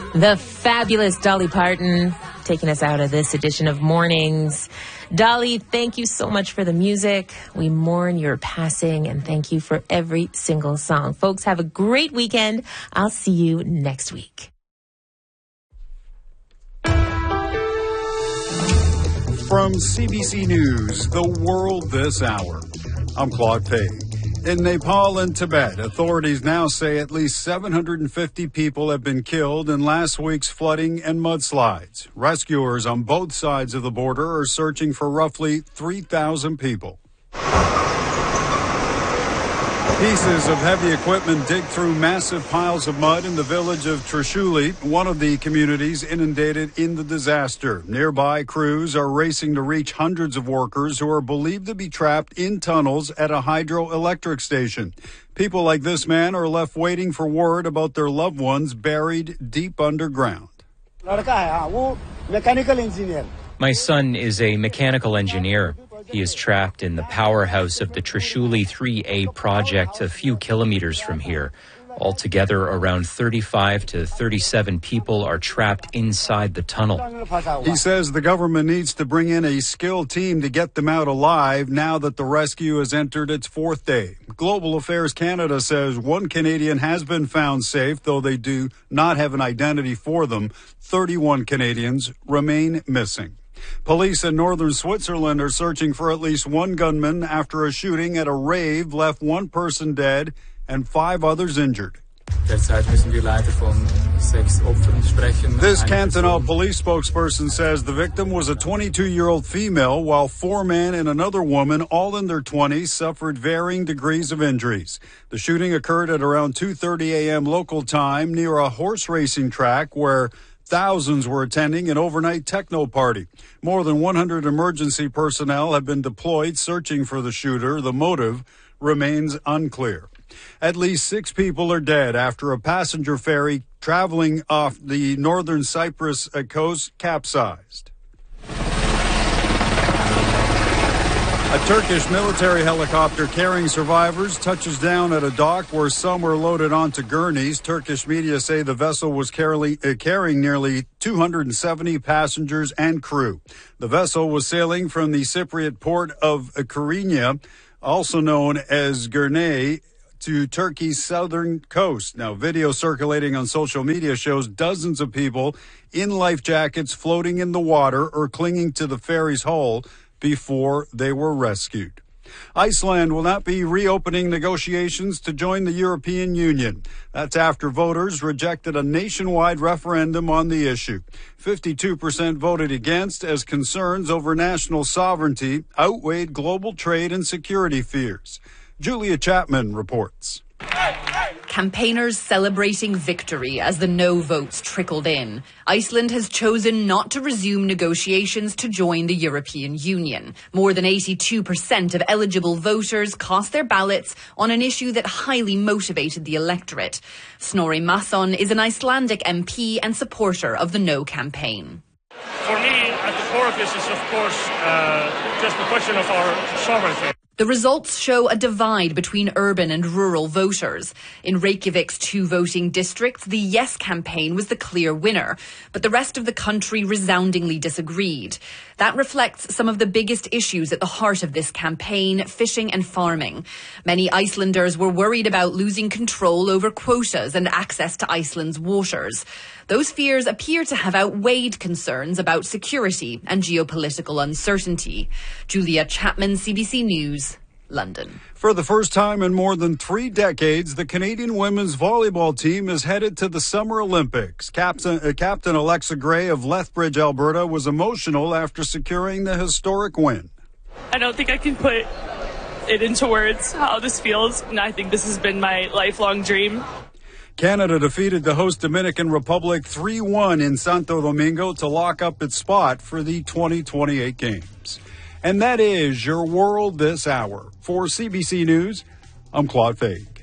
The fabulous Dolly Parton taking us out of this edition of Mornings. Dolly, thank you so much for the music. We mourn your passing, and thank you for every single song. Folks, have a great weekend. I'll see you next week. From CBC News, The World This Hour, I'm Claude Page. In Nepal and Tibet, authorities now say at least 750 people have been killed in last week's flooding and mudslides. Rescuers on both sides of the border are searching for roughly 3,000 people. Pieces of heavy equipment dig through massive piles of mud in the village of Trishuli, one of the communities inundated in the disaster. Nearby crews are racing to reach hundreds of workers who are believed to be trapped in tunnels at a hydroelectric station. People like this man are left waiting for word about their loved ones buried deep underground. My son is a mechanical engineer. He is trapped in the powerhouse of the Trishuli 3A project a few kilometers from here. Altogether, around 35 to 37 people are trapped inside the tunnel. He says the government needs to bring in a skilled team to get them out alive now that the rescue has entered its fourth day. Global Affairs Canada says one Canadian has been found safe, though they do not have an identity for them. 31 Canadians remain missing. Police in northern Switzerland are searching for at least one gunman after a shooting at a rave left one person dead and 5 others injured. This Cantonal police spokesperson says the victim was a 22-year-old female, while 4 men and another woman, all in their 20s, suffered varying degrees of injuries. The shooting occurred at around 2:30 a.m. local time near a horse racing track where thousands were attending an overnight techno party. More than 100 emergency personnel have been deployed searching for the shooter. The motive remains unclear. At least 6 people are dead after a passenger ferry traveling off the northern Cyprus coast capsized. A Turkish military helicopter carrying survivors touches down at a dock where some were loaded onto gurneys. Turkish media say the vessel was carrying nearly 270 passengers and crew. The vessel was sailing from the Cypriot port of Kyrenia, also known as Gurney, to Turkey's southern coast. Now, video circulating on social media shows dozens of people in life jackets floating in the water or clinging to the ferry's hull before they were rescued. Iceland will not be reopening negotiations to join the European Union. That's after voters rejected a nationwide referendum on the issue. 52% voted against as concerns over national sovereignty outweighed global trade and security fears. Julia Chapman reports. Campaigners celebrating victory as the no votes trickled in. Iceland has chosen not to resume negotiations to join the European Union. More than 82% of eligible voters cast their ballots on an issue that highly motivated the electorate. Snorri Mathon is an Icelandic MP and supporter of the No campaign. For me, at the core of this is, of course, just the question of our sovereignty. The results show a divide between urban and rural voters. In Reykjavik's 2 voting districts, the Yes campaign was the clear winner, but the rest of the country resoundingly disagreed. That reflects some of the biggest issues at the heart of this campaign, fishing and farming. Many Icelanders were worried about losing control over quotas and access to Iceland's waters. Those fears appear to have outweighed concerns about security and geopolitical uncertainty. Julia Chapman, CBC News, London. For the first time in more than 3 decades, the Canadian women's volleyball team is headed to the Summer Olympics. Captain Alexa Gray of Lethbridge, Alberta, was emotional after securing the historic win. I don't think I can put it into words how this feels, and I think this has been my lifelong dream. Canada defeated the host Dominican Republic 3-1 in Santo Domingo to lock up its spot for the 2028 Games. And that is your world this hour. For CBC News, I'm Claude Fake.